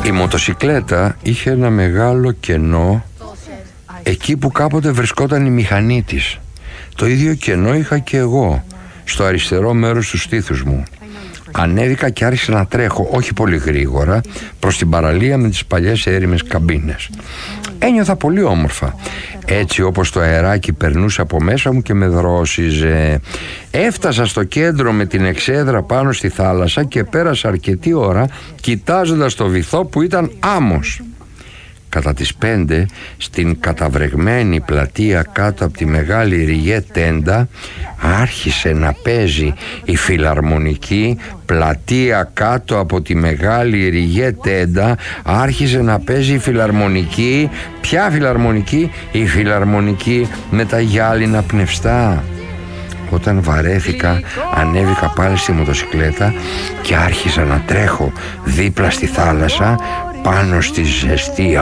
Η μοτοσικλέτα είχε ένα μεγάλο κενό εκεί που κάποτε βρισκόταν η μηχανή της. Το ίδιο κενό είχα και εγώ, στο αριστερό μέρος του στήθους μου. Ανέβηκα και άρχισα να τρέχω, όχι πολύ γρήγορα, προς την παραλία με τις παλιές έρημες καμπίνες. Ένιωθα πολύ όμορφα, έτσι όπως το αεράκι περνούσε από μέσα μου και με δρόσιζε. Έφτασα στο κέντρο με την εξέδρα πάνω στη θάλασσα και πέρασα αρκετή ώρα κοιτάζοντας το βυθό που ήταν άμμος. Κατά τις 5, στην καταβρεγμένη πλατεία κάτω από τη μεγάλη Ριέ τέντα, άρχισε να παίζει η φιλαρμονική. Πλατεία κάτω από τη μεγάλη Ριέ τέντα άρχισε να παίζει η φιλαρμονική. Ποια φιλαρμονική? Η φιλαρμονική με τα γυάλινα πνευστά. Όταν βαρέθηκα, ανέβηκα πάλι στη μοτοσικλέτα και άρχισα να τρέχω δίπλα στη θάλασσα, πάνω στη ζεστή